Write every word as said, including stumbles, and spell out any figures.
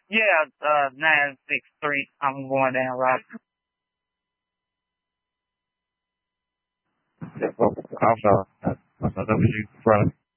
Yeah, uh, nine six three. I'm going down right. Yeah, well, I'm sorry. I thought that was you, brother.